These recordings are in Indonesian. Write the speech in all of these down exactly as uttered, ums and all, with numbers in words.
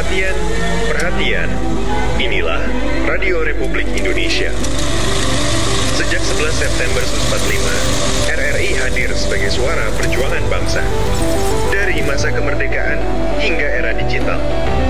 Perhatian, perhatian. Inilah Radio Republik Indonesia. Sejak sebelas September seribu sembilan ratus empat puluh lima, R R I hadir sebagai suara perjuangan bangsa. Dari masa kemerdekaan hingga era digital.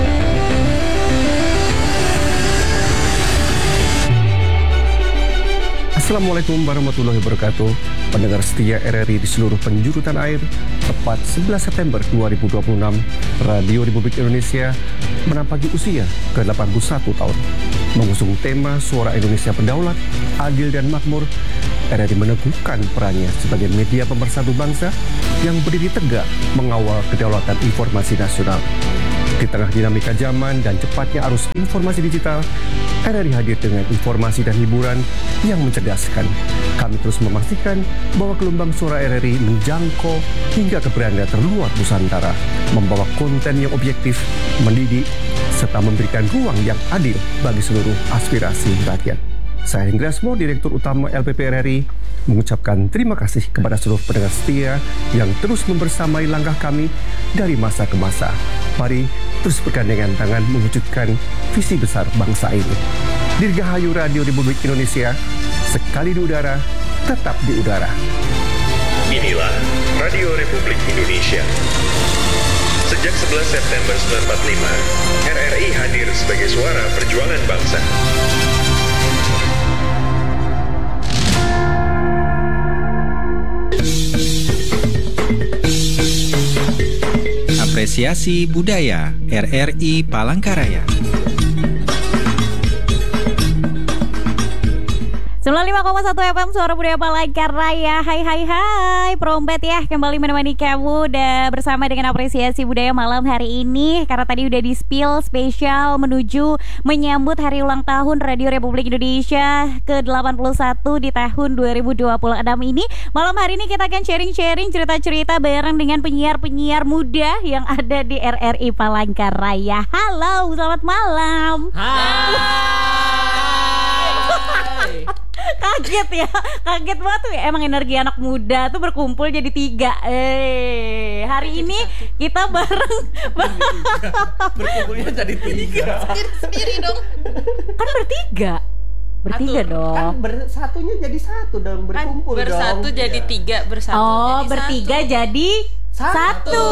Assalamualaikum warahmatullahi wabarakatuh. Pendengar setia R R I di seluruh penjuru tanah air, tepat sebelas September dua ribu dua puluh enam, Radio Republik Indonesia menampaki usia ke delapan puluh satu tahun. Mengusung tema Suara Indonesia Berdaulat, Adil dan Makmur, R R I meneguhkan perannya sebagai media pemersatu bangsa yang berdiri tegak mengawal kedaulatan informasi nasional. Di tengah dinamika zaman dan cepatnya arus informasi digital, R R I hadir dengan informasi dan hiburan yang mencerdaskan. Kami terus memastikan bahwa gelombang suara R R I menjangkau hingga ke beranda terluar Nusantara, membawa konten yang objektif, mendidik, serta memberikan ruang yang adil bagi seluruh aspirasi rakyat. Saya Hendriasmo, Direktur Utama L P P R R I, mengucapkan terima kasih kepada seluruh pendengar setia yang terus membersamai langkah kami dari masa ke masa. Mari terus bergandengan tangan mewujudkan visi besar bangsa ini. Dirgahayu Radio Republik Indonesia, sekali di udara, tetap di udara. Inilah Radio Republik Indonesia. Sejak sebelas September seribu sembilan ratus empat puluh lima, R R I hadir sebagai suara perjuangan bangsa. Apresiasi Budaya R R I Palangkaraya. sembilan puluh lima koma satu F M Suara Budaya Palangkaraya. Hai hai hai, Prombet ya, kembali menemani kamu dan bersama dengan Apresiasi Budaya malam hari ini. Karena tadi udah di-spill spesial menuju menyambut hari ulang tahun Radio Republik Indonesia ke delapan puluh satu di tahun dua ribu dua puluh enam ini. Malam hari ini kita akan sharing-sharing cerita-cerita bareng dengan penyiar-penyiar muda yang ada di R R I Palangkaraya. Halo, selamat malam. Hai. Kaget ya, kaget banget tuh. Emang energi anak muda tuh berkumpul jadi tiga. Eh, hari ini kita bareng. Berkumpulnya jadi tiga. Sendiri dong. Kan bertiga. Bertiga Atur. dong. Kan bersatunya jadi satu dong, berkumpul Kan bersatu dong. jadi Iya. tiga, bersatu Oh, jadi bertiga satu. jadi Satu. satu.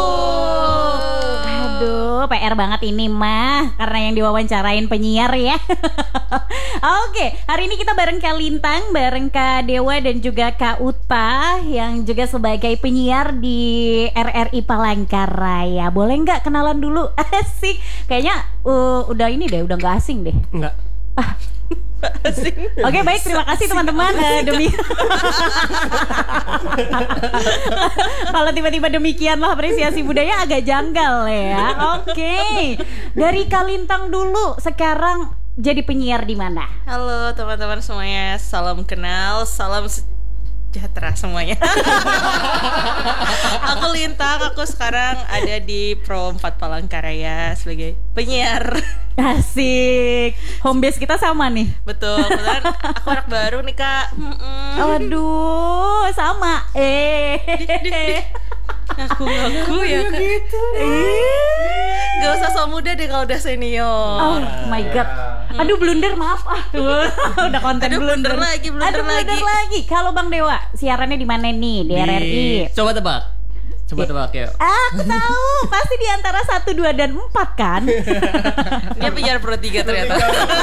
Aduh, P R banget ini mah, karena yang diwawancarain penyiar ya. Oke, hari ini kita bareng Kak Lintang, bareng Kak Dewa dan juga Kak Uta yang juga sebagai penyiar di R R I Palangkaraya. Boleh nggak kenalan dulu? Asik. Kayaknya uh, udah ini deh, udah nggak asing deh. Enggak. Oke, baik, terima kasih teman-teman uh, demi kalau tiba-tiba demikian lah Apresiasi Budaya agak janggal ya. Oke, dari Kak Lintang dulu, sekarang jadi penyiar di mana? Halo teman-teman semuanya, salam kenal, salam sejahtera semuanya. Aku Lintang, aku sekarang ada di Pro empat Palangkaraya sebagai penyiar. Asik, home base kita sama nih. Betul, kebetulan aku anak baru nih Kak. Mm-mm. Aduh, sama. Eh, Ngaku-ngaku ya Kak. gitu. Gak usah so muda deh kalau udah senior. Oh my god. Aduh, blunder, maaf ah tuh. Udah konten Aduh, blunder. blunder lagi, blunder Aduh, blunder lagi. lagi. Kalau Bang Dewa, siarannya di mana nih? Di R R I. Coba tebak. Coba tebak ya. Aku tahu, pasti di antara satu, dua, dan empat kan? Dia penyiar Pro tiga ternyata.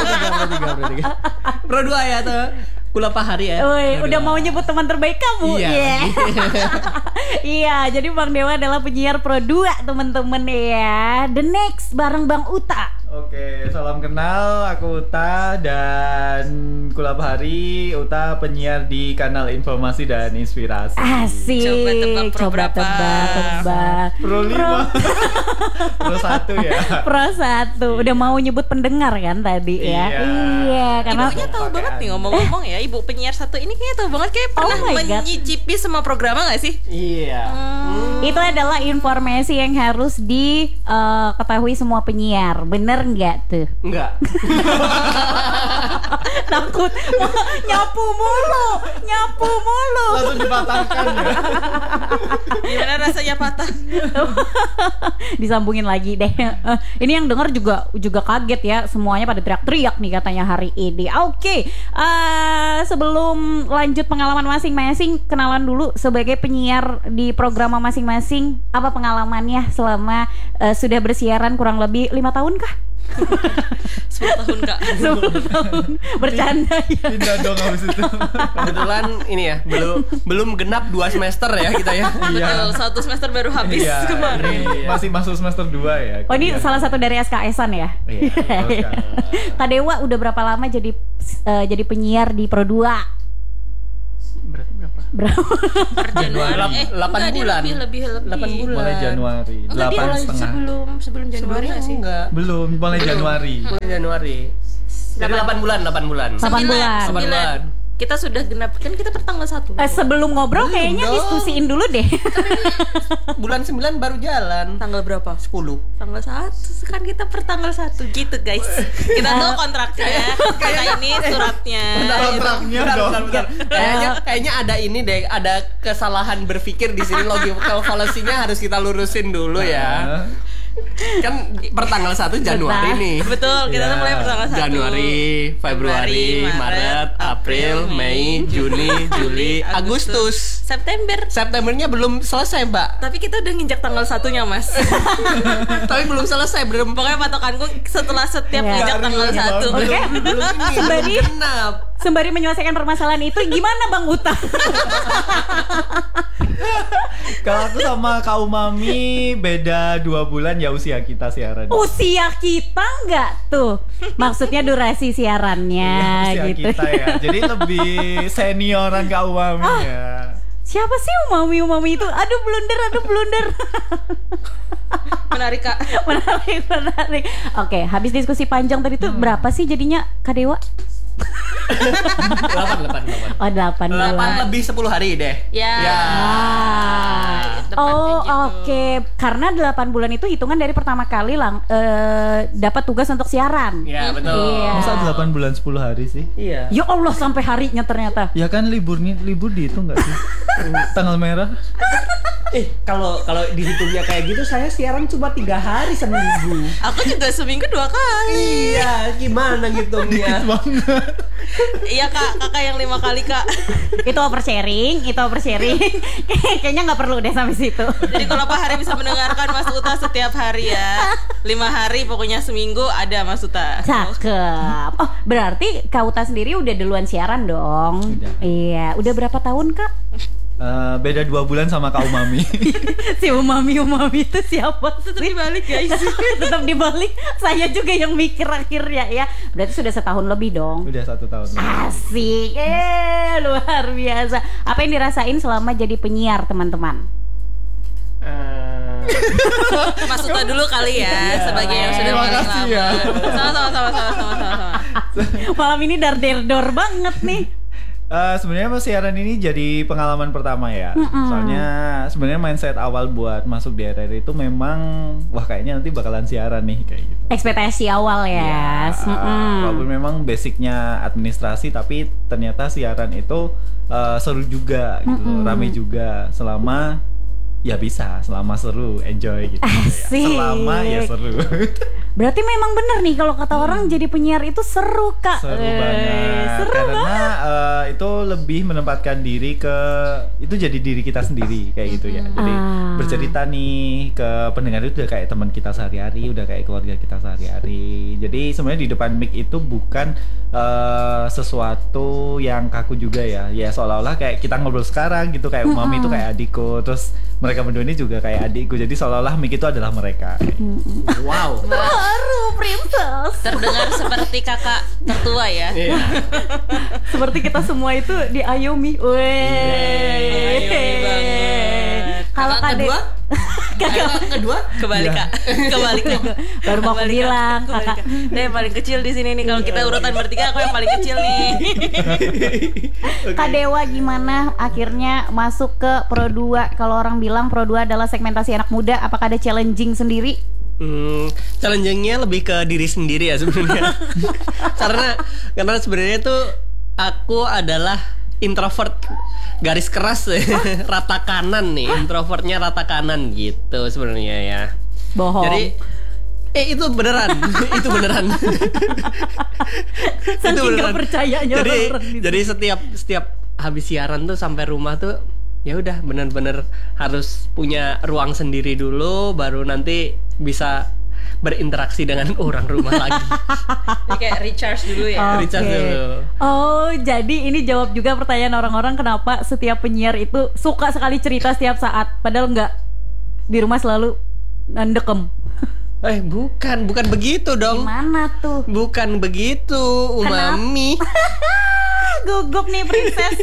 Pro dua ya tuh. Kulapa hari ya. Woi, udah mau nyebut teman terbaik kamu. Iya. Yeah. Iya, jadi Bang Dewa adalah penyiar Pro dua, teman-teman ya. The next bareng Bang Uta. Oke, salam kenal, aku Uta dan Kulapa Hari. Uta penyiar di kanal Informasi dan Inspirasi. Asik. Coba tebak pro Coba berapa? tebak, tebak. Pro lima. Pro satu ya. Pro satu. Udah mau nyebut pendengar kan tadi ya. Iya. Iya, karena Ibunya tahu Pakai banget nih anda. ngomong-ngomong ya. Ibu penyiar satu ini kayaknya tahu banget, kayak Oh pernah my God. menyicipi semua programnya gak sih? Iya. itu adalah informasi yang harus diketahui semua penyiar. Bener nggak? nggak tuh? Enggak. Takut nyapu mulu, nyapu mulu. Langsung dipatahkan ya. Gimana rasanya patah? Disambungin lagi deh. Eh, Ini yang dengar juga juga kaget ya. Semuanya pada teriak-teriak nih katanya hari ini. Oke, eh, sebelum lanjut pengalaman masing-masing, kenalan dulu sebagai penyiar di program masing-masing. Apa pengalamannya selama eh, sudah bersiaran kurang lebih lima tahun kah? sepuluh tahun Kak. sepuluh tahun. Bercanda ya. Pindah dong habis itu. Kebetulan ini ya, belum belum genap dua semester ya kita ya. Betul, satu semester baru habis Iya, kemarin. ini masih masuk semester dua ya. Oh ini kuliah. salah satu dari S K S-an ya? Iya, betul sekali. Kak Dewa udah berapa lama jadi eh, jadi penyiar di Pro dua? Berarti berapa? Berapa? Per Januari. Delapan- Eh, delapan enggak, dia bulan. lebih lebih lebih. delapan bulan. Mulai Januari, Enggak, dia delapan mulai setengah. sebelum sebelum Januari Sebelumnya nggak sih? enggak. Belum, mulai Januari. Mulai Januari. Jadi delapan bulan, delapan bulan. Delapan Sembilan, bulan. Delapan sembilan. bulan. Kita sudah genap kan kita per tanggal satu. Eh, sebelum ngobrol kayaknya dong. diskusiin dulu deh. Bulan sembilan baru jalan. Tanggal berapa? sepuluh. Tanggal satu kan kita per tanggal satu gitu guys. Kita tahu kontraknya, kita ini suratnya. Kontraknya Bentar, dong. bentar, bentar. Kayaknya kayaknya ada ini deh, ada kesalahan berpikir di sini, logical fallacy-nya harus kita lurusin dulu ya. Kan per tanggal satu Januari Bentar. nih. Betul, kita tuh Ya. mulai per tanggal satu. Januari, Februari, Februari, Maret, April, Mei, Juni, Juli, Agustus. September. Septembernya belum selesai, Mbak. Tapi kita udah nginjak tanggal satunya, Mas. Tapi belum selesai, belum. Pokoknya patokanku setelah setiap Ya. nginjak tanggal Baru satu. lagi Oke. Belum ini, Sembari belum genap. sembari menyelesaikan permasalahan itu gimana Bang Uta? Kalau aku sama Kak Umami beda dua bulan ya usia kita siaran. Usia kita nggak tuh? Maksudnya durasi siarannya Iya, usia gitu. kita ya. Jadi lebih senioran Kak Umami Ah. ya. Siapa sih Umami Umami itu? Aduh blunder, aduh blunder. Menarik, Kak. menarik, menarik. Oke, habis diskusi panjang tadi tuh berapa sih jadinya Kak Dewa? delapan, delapan, delapan. Oh delapan delapan bulan. lebih sepuluh hari deh. Ya. Ya. Ah. Tepatnya Oh gitu. oke, karena delapan bulan itu hitungan dari pertama kali lang eh, dapat tugas untuk siaran. Ya, betul. Iya. Masa delapan bulan sepuluh hari sih? Iya. Ya Allah sampai harinya ternyata. Ya kan liburnya libur dihitung nggak sih? Tanggal merah. Eh, kalau kalau dihitungnya kayak gitu saya siaran cuma tiga hari seminggu. Aku juga seminggu dua kali. Iya, gimana ngitungnya? Banget. Iya, Kak. Kakak yang lima kali, Kak. Itu oversharing, itu oversharing. Kayaknya nggak perlu deh sampai situ. Jadi kalau Pak Hari bisa mendengarkan Mas Uta setiap hari ya. Lima hari pokoknya seminggu ada Mas Uta. Cakep. Oh berarti Kak Uta sendiri udah duluan siaran dong? Udah. Iya. Udah berapa tahun Kak? Eh, beda dua bulan sama Kak Umami. Si Umami Umami itu siapa? Tetap dibalik guys. Tetap dibalik. Saya juga yang mikir akhirnya ya. Berarti sudah setahun lebih dong. Udah satu tahun. Asik, eh luar biasa. Apa yang dirasain selama jadi penyiar teman-teman? Mas Uta dulu kali ya, sebagai yang sudah Terima paling kasih lama. ya. Sama-sama, sama-sama, sama-sama, sama. Malam ini dar der dor banget nih. Eh, sebenarnya pas siaran ini jadi pengalaman pertama ya. Mm-mm. Soalnya sebenarnya mindset awal buat masuk di R R I itu memang wah kayaknya nanti bakalan siaran nih kayak gitu. Ekspektasi awal ya. Ya, Mm-mm. walaupun memang basicnya administrasi tapi ternyata siaran itu eh, seru juga gitu, loh, Mm-mm. rame juga selama ya bisa, selama seru, enjoy gitu Asik. ya. Selama ya seru. Berarti memang bener nih kalau kata orang jadi penyiar itu seru Kak. Seru Eh, banget Seru karena banget. eh, itu lebih menempatkan diri ke itu jadi diri kita sendiri kayak gitu ya. Jadi Ah. bercerita nih ke pendengar itu udah kayak teman kita sehari-hari, udah kayak keluarga kita sehari-hari. Jadi sebenarnya di depan mic itu bukan eh, sesuatu yang kaku juga ya. Ya seolah-olah kayak kita ngobrol sekarang gitu, kayak Umami itu kayak adikku, terus mereka berdua ini juga kayak adikku. Jadi seolah-olah mic itu adalah mereka. Wow. Baru princess. Terdengar seperti kakak tertua ya. Iya. Seperti kita semua itu diayomi. Weh. Ayomi banget. Kalau Kakak Kak De- kedua? Kakak Kakak kedua? Kebalik, Iya. Kak. Kebalik, Kak. baru mau aku Kebalik, Kak. bilang Kebalik, kakak. Kak. Dia yang paling kecil di sini nih. Kalau kita urutan bertiga, aku yang paling kecil nih. Kak Dewa gimana akhirnya masuk ke Pro dua? Kalau orang bilang Pro dua adalah segmentasi anak muda, apakah ada challenging sendiri? Hmm, challenging-nya lebih ke diri sendiri ya sebenarnya. karena karena sebenarnya tuh aku adalah introvert garis keras rata kanan nih, introvertnya rata kanan gitu sebenarnya ya. Bohong. Jadi eh itu beneran, itu beneran. Saking itu beneran. gak percayanya Jadi orang-orang gitu. jadi setiap setiap habis siaran tuh sampai rumah tuh ya udah bener-bener harus punya ruang sendiri dulu, baru nanti bisa berinteraksi dengan orang rumah lagi. Jadi kayak recharge dulu ya. Oke. Recharge dulu. Oh, jadi ini jawab juga pertanyaan orang-orang kenapa setiap penyiar itu suka sekali cerita setiap saat, padahal enggak, di rumah selalu ndekem. Eh bukan, bukan begitu dong. Gimana tuh? Bukan begitu, Umami. Gugup nih princess.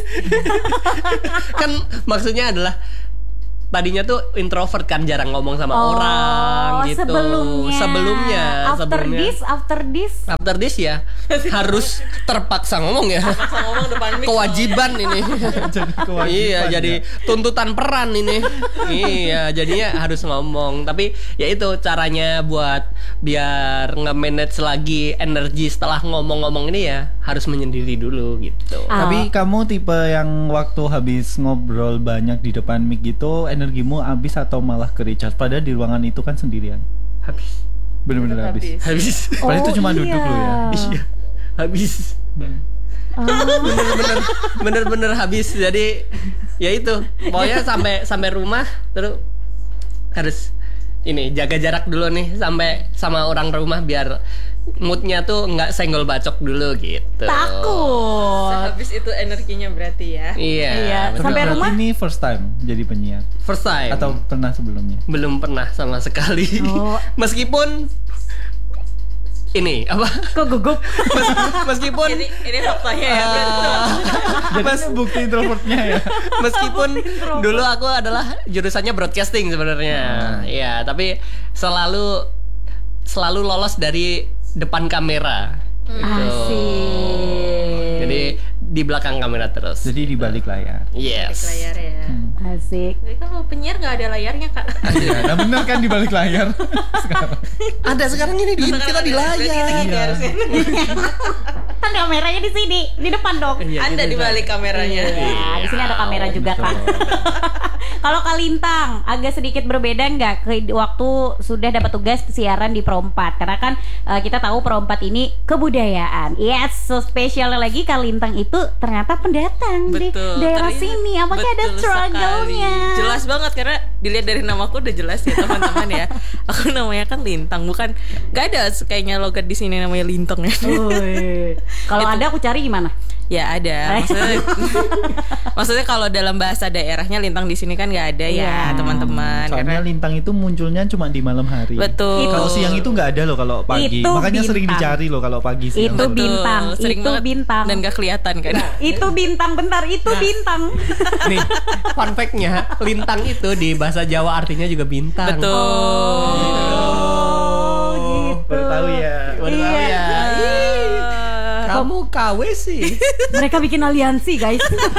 Kan maksudnya adalah tadinya tuh introvert kan, jarang ngomong sama Oh, orang gitu. sebelumnya. Sebelumnya, After sebelumnya. this, after this. After this ya harus terpaksa ngomong ya. Paksa ngomong depan mic. Kewajiban ini. Jadi kewajiban, Iya, ya. jadi tuntutan peran ini. Iya, jadinya harus ngomong. Tapi ya itu caranya buat biar nge-manage lagi energi setelah ngomong-ngomong ini ya harus menyendiri dulu gitu. Ah. Tapi kamu tipe yang waktu habis ngobrol banyak di depan mic gitu energimu habis atau malah ke recharge? Padahal di ruangan itu kan sendirian. Habis. Bener-bener habis. Habis. Padahal itu Oh, cuma iya. duduk loh ya. Iya. Habis. Bener-bener bener-bener habis. Jadi ya itu. Pokoknya sampai sampai rumah terus harus ini jaga jarak dulu nih sampai sama orang rumah biar moodnya tuh nggak senggol bacok dulu gitu. Takut. Habis itu energinya berarti ya. Iya. Iya, betul. sampai Berarti rumah? ini first time jadi penyiar First time. atau pernah sebelumnya? Belum pernah sama sekali. Oh. Meskipun ini apa? Kok gugup? Mes- meskipun Ini ini faktanya ya. eh, Jadi bukti introvertnya ya. meskipun dulu aku adalah jurusannya broadcasting sebenarnya. Iya, tapi selalu selalu lolos dari depan kamera. Gitu. Asik. Jadi di belakang kamera terus. Jadi di balik layar. Yes. Layar ya. Asik. Tapi kalau penyiar nggak ada layarnya kak. Iya, nah bener kan di balik layar sekarang. Ada sekarang ini di kita di layar. Iya. Kan kameranya di sini, di depan dong. Iya, Anda gitu, di balik kameranya. Iya, di sini ada kamera juga kan. Kalau Kak Lintang agak sedikit berbeda nggak ke waktu sudah dapat tugas siaran di Pro empat? Karena kan uh, kita tahu Pro empat ini kebudayaan. Yes, so spesialnya lagi Kak Lintang itu ternyata pendatang Betul. di daerah Ternyata- sini. Apakah ada betul struggle-nya? sekali. Jelas banget karena dilihat dari namaku udah jelas ya teman-teman ya. Aku namanya kan Lintang, bukan nggak ada kayaknya logat di sini namanya Lintang ya. Woi. Kalau Itu. ada aku cari gimana? Ya ada. Maksudnya, maksudnya kalau dalam bahasa daerahnya Lintang di sini kan nggak ada Iya. ya teman-teman. Soalnya Karena lintang itu munculnya cuma di malam hari. betul. Kalau siang itu nggak ada loh kalau pagi. Itu Makanya sering bintang. dicari loh kalau pagi siang. Itu Betul. bintang, Sering itu banget bintang. dan gak kelihatan kan. Itu bintang, bentar, itu bintang. Nih, fun fact-nya, lintang itu di bahasa Jawa artinya juga bintang. Betul. Oh, gitu. Baru tahu ya. Baru tahu Iya. ya. Kamu K W sih. Mereka bikin aliansi, guys.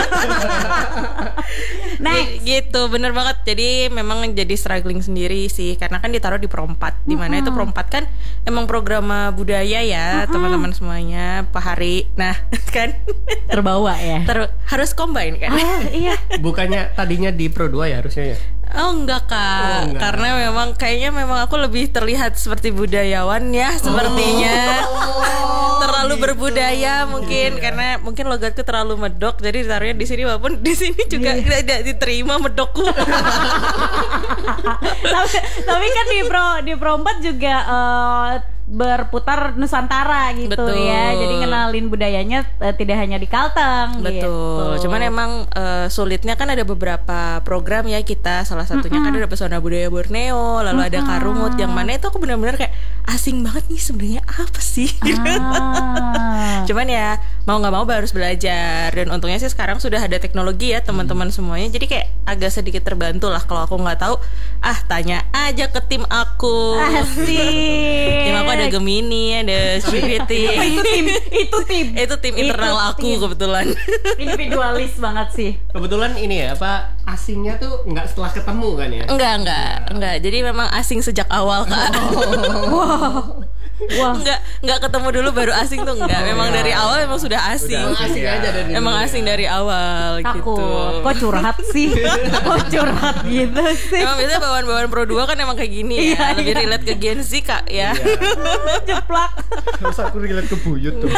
Next. Gitu, bener banget. Jadi memang jadi struggling sendiri sih, karena kan ditaruh di Pro empat, di mana itu Pro empat kan emang program budaya ya, teman-teman semuanya, Pak Hari. Nah, kan Terbawa ya. Ter- harus combine kan. Ah, iya. Bukannya tadinya di Pro dua ya harusnya ya? Oh enggak kak, Oh, enggak. karena memang kayaknya memang aku lebih terlihat seperti budayawan ya sepertinya. Terlalu berbudaya mungkin karena mungkin logatku terlalu medok, jadi ditaruhnya di sini walaupun di sini juga tidak diterima medokku. tapi, tapi kan di Pro di Pro empat juga eh, berputar Nusantara gitu. Betul. Ya. Jadi ngenalin budayanya eh, tidak hanya di Kalteng. Betul. Gitu. Cuman emang eh, sulitnya kan ada beberapa program ya kita. Salah satunya kan ada Pesona Budaya Borneo, lalu ada Karumut yang mana itu aku benar-benar kayak asing banget nih sebenarnya apa sih? Ah. Cuman ya mau nggak mau harus belajar, dan untungnya sih sekarang sudah ada teknologi ya teman-teman semuanya, jadi kayak agak sedikit terbantu lah. Kalau aku nggak tahu, ah tanya aja ke tim aku. Asik. Tim aku ada Gemini, ada security. itu tim, itu tim, itu tim internal Itu aku tim. kebetulan. Individualis banget sih. Kebetulan ini ya apa asingnya tuh nggak setelah ketemu kan ya? Enggak, enggak, enggak. Jadi memang asing sejak awal Kak. Wah, Enggak, enggak ketemu dulu baru asing tuh enggak. Memang dari awal memang sudah asing. Emang asing aja dari Emang dulu asing ya. dari awal gitu. takut. Kok curhat sih? Kok curhat gitu sih? Emang biasanya bawaan-bawaan Pro dua kan emang kayak gini ya. Iya, Lebih iya. relate ke Gen Z Kak ya. Jeplak. Terus aku relate ke buyut tuh.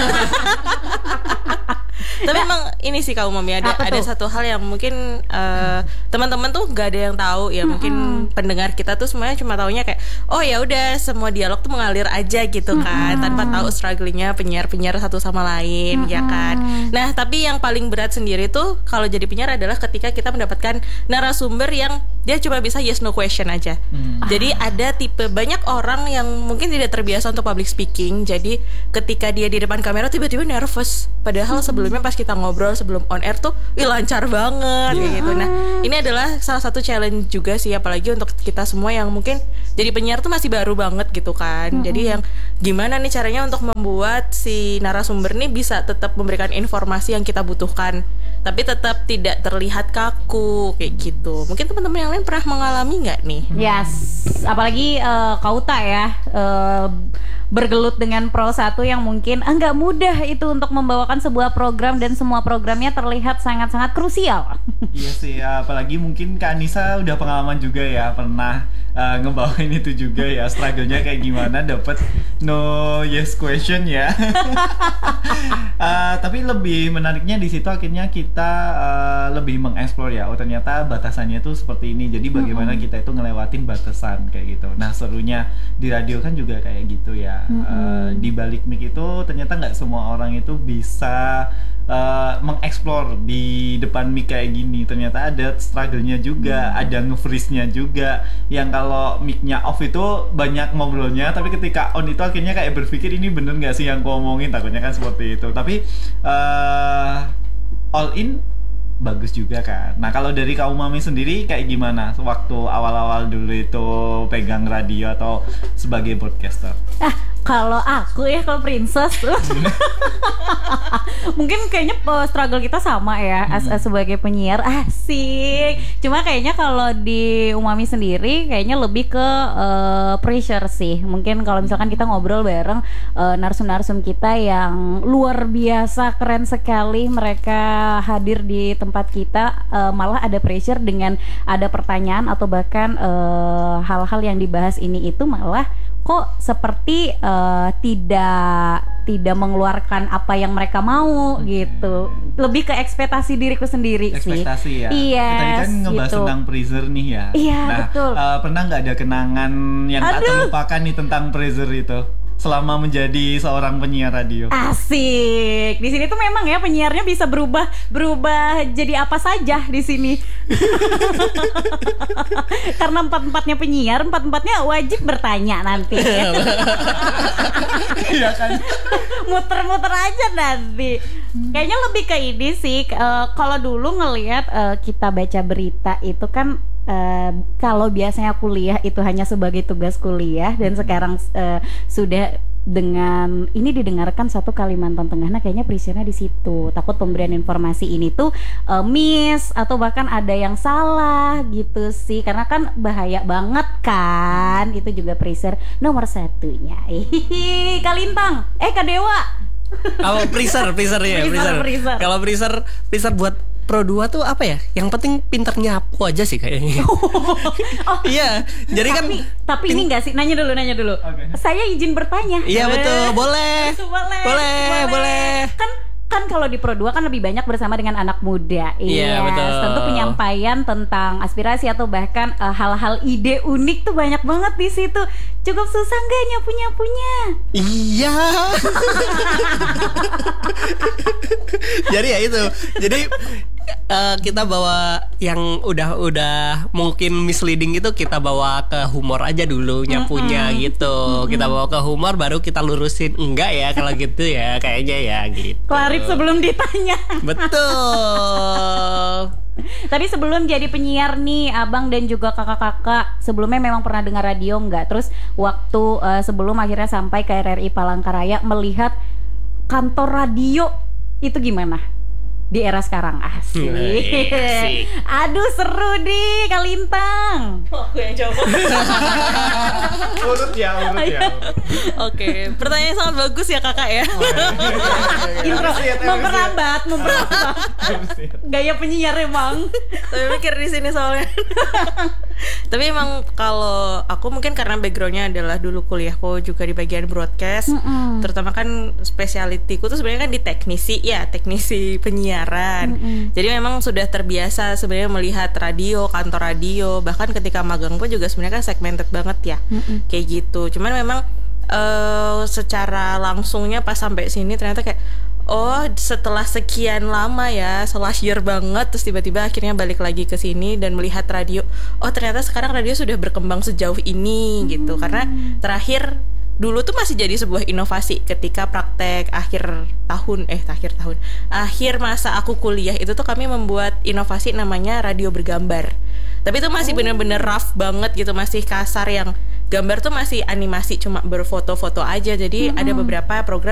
Tapi emang ini sih Kak Umami, ada Apa ada tuh? satu hal yang mungkin eh, teman-teman tuh gak ada yang tahu ya. Mungkin pendengar kita tuh semuanya cuma taunya kayak oh ya udah semua dialog tuh mengalir aja gitu kan, tanpa tahu strugglingnya penyiar-penyiar satu sama lain ya kan. Nah tapi yang paling berat sendiri tuh kalau jadi penyiar adalah ketika kita mendapatkan narasumber yang dia cuma bisa yes no question aja. Jadi ada tipe banyak orang yang mungkin tidak terbiasa untuk public speaking. Jadi ketika dia di depan kamera tiba-tiba nervous. Padahal sebelumnya pas kita ngobrol sebelum on air tuh ih lancar banget kayak gitu. Nah, ini adalah salah satu challenge juga sih, apalagi untuk kita semua yang mungkin jadi penyiar tuh masih baru banget gitu kan. Jadi yang gimana nih caranya untuk membuat si narasumber nih bisa tetap memberikan informasi yang kita butuhkan, tapi tetap tidak terlihat kaku kayak gitu. Mungkin teman-teman yang lain pernah mengalami nggak nih? Yes, apalagi eh, Kauta ya eh, bergelut dengan Pro satu yang mungkin enggak mudah itu untuk membawakan sebuah program dan semua programnya terlihat sangat-sangat krusial. Iya sih, apalagi mungkin Kak Anissa udah pengalaman juga ya, pernah uh, ngebawain itu juga ya, struggle-nya kayak gimana dapat no yes question ya. Uh, tapi lebih menariknya di situ akhirnya kita uh, lebih mengeksplor ya, oh ternyata batasannya tuh seperti ini, jadi bagaimana kita itu ngelewatin batasan kayak gitu. Nah serunya di radio kan juga kayak gitu ya. Uh, di balik mic itu ternyata nggak semua orang itu bisa uh, mengeksplor di depan mic kayak gini. Ternyata ada struggle-nya juga, ada nge-freeze-nya juga. Yang kalau mic-nya off itu banyak ngobrolnya, tapi ketika on itu akhirnya kayak berpikir ini bener nggak sih yang aku omongin, takutnya kan seperti itu. Tapi uh, all in bagus juga kan. Nah kalau dari Kak Umami sendiri kayak gimana waktu awal-awal dulu itu pegang radio atau sebagai broadcaster? Ah, kalau aku ya, kalau Princess mungkin kayaknya uh, struggle kita sama ya as, as sebagai penyiar. Asik. Cuma kayaknya kalau di Umami sendiri kayaknya lebih ke uh, pressure sih. Mungkin kalau misalkan kita ngobrol bareng uh, narsum-narsum kita yang luar biasa keren sekali, mereka hadir di tempat kita, uh, malah ada pressure dengan ada pertanyaan atau bahkan uh, hal-hal yang dibahas ini itu malah kok seperti uh, tidak tidak mengeluarkan apa yang mereka mau gitu. Lebih ke ekspektasi diriku sendiri sih. Ekspektasi ya. Iya. Tadi kan ngebahas gitu. tentang pressure nih ya. Iya, nah, betul. uh, pernah nggak ada kenangan yang tak Aduh. terlupakan nih tentang pressure itu selama menjadi seorang penyiar radio? Asik. Di sini tuh memang ya penyiarnya bisa berubah berubah jadi apa saja di sini. Karena empat-empatnya penyiar, empat-empatnya wajib bertanya nanti. Iya kan? Muter-muter aja nanti. Kayaknya lebih ke ini sih. Uh, kalau dulu ngelihat uh, kita baca berita itu kan Uh, kalau biasanya kuliah itu hanya sebagai tugas kuliah, dan sekarang uh, sudah dengan ini didengarkan satu Kalimantan Tengah. Nah kayaknya pressure-nya di situ. Takut pemberian informasi ini tuh uh, miss atau bahkan ada yang salah gitu sih. Karena kan bahaya banget kan. Itu juga pressure nomor satunya. Hihihi, Kalintang. Eh Kak Dewa. Kalau freezer, freezer ya, Freezer, freezer. freezer. Kalau freezer, freezer buat Pro dua tuh apa ya? Yang penting pinter nyapu aja sih kayaknya. Oh, Iya, jadi kan tapi, tapi ini enggak sih, nanya dulu, nanya dulu. Oke. Saya izin bertanya. Iya betul, boleh. Boleh, Boleh, boleh. Kan kan kalau di Pro dua kan lebih banyak bersama dengan anak muda. Iya, betul. Tentu penyampaian tentang aspirasi atau bahkan uh, hal-hal ide unik tuh banyak banget di situ. Cukup susah nggak nyapu-nyapunya? Iya. Jadi ya itu. Jadi uh, kita bawa yang udah-udah mungkin misleading itu kita bawa ke humor aja dulu nyapunya mm-hmm. gitu. Mm-hmm. Kita bawa ke humor baru kita lurusin. Enggak ya kalau gitu ya kayaknya ya gitu. Clarif sebelum ditanya. Betul. Tapi sebelum jadi penyiar nih, abang dan juga kakak-kakak sebelumnya memang pernah dengar radio nggak? Terus waktu uh, sebelum akhirnya sampai ke R R I Palangkaraya melihat kantor radio itu gimana? Di era sekarang asik. Asik. Aduh seru nih Kak Lintang. Oh, aku yang jawab. Urut ya, urut ya. Oke, pertanyaan sangat bagus ya kakak ya. Intro memperambat, memperambat. Gaya penyiar emang. Tapi mikir di sini soalnya. Tapi emang kalau aku mungkin karena backgroundnya adalah dulu kuliahku juga di bagian broadcast, mm-mm. terutama kan specialityku tuh sebenarnya kan di teknisi ya, teknisi penyiaran. Mm-mm. Jadi memang sudah terbiasa sebenarnya melihat radio, kantor radio, bahkan ketika magang pun juga sebenarnya kan segmented banget ya, mm-mm. kayak gitu. Cuman memang uh, secara langsungnya pas sampai sini ternyata kayak oh setelah sekian lama ya, last year banget, terus tiba-tiba akhirnya balik lagi ke sini dan melihat radio. Oh ternyata sekarang radio sudah berkembang sejauh ini hmm. gitu. Karena terakhir dulu tuh masih jadi sebuah inovasi ketika praktek akhir tahun eh akhir tahun akhir masa aku kuliah itu tuh kami membuat inovasi namanya radio bergambar. Tapi itu masih bener-bener rough banget gitu, masih kasar yang gambar tuh masih animasi cuma berfoto-foto aja. Jadi mm-hmm. ada beberapa program